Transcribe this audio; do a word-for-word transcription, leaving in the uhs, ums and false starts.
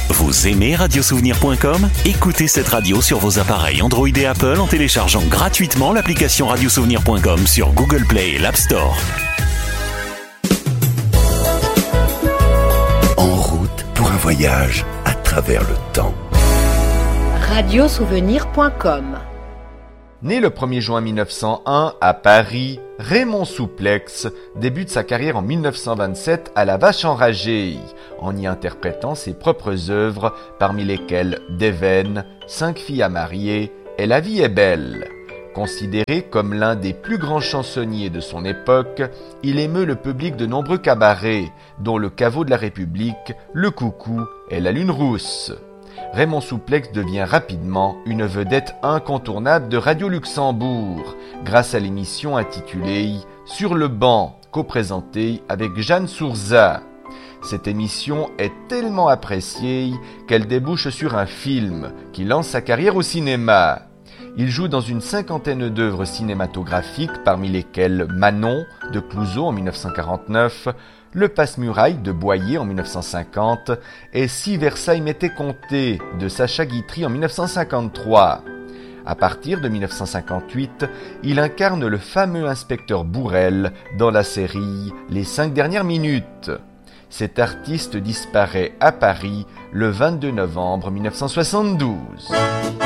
Vous aimez radiosouvenir point com ? Écoutez cette radio sur vos appareils Android et Apple en téléchargeant gratuitement l'application radiosouvenir point com sur Google Play et l'App Store. En route pour un voyage à travers le temps. radiosouvenir point com. Né le premier juin mille neuf cent un à Paris, Raymond Souplex débute sa carrière en mille neuf cent vingt-sept à La Vache Enragée, en y interprétant ses propres œuvres, parmi lesquelles Déveine, Cinq filles à marier et La vie est belle. Considéré comme l'un des plus grands chansonniers de son époque, il émeut le public de nombreux cabarets, dont le Caveau de la République, le Coucou et la Lune Rousse. Raymond Souplex devient rapidement une vedette incontournable de Radio Luxembourg, grâce à l'émission intitulée « Sur le banc », co-présentée avec Jeanne Sourza. Cette émission est tellement appréciée qu'elle débouche sur un film qui lance sa carrière au cinéma. Il joue dans une cinquantaine d'œuvres cinématographiques, parmi lesquelles Manon de Clouzot en mille neuf cent quarante-neuf, Le Passe-Muraille de Boyer en mille neuf cent cinquante et Si Versailles m'était compté de Sacha Guitry en mille neuf cent cinquante-trois. À partir de mille neuf cent cinquante-huit, il incarne le fameux inspecteur Bourrel dans la série Les cinq dernières minutes. Cet artiste disparaît à Paris le vingt-deux novembre mille neuf cent soixante-douze.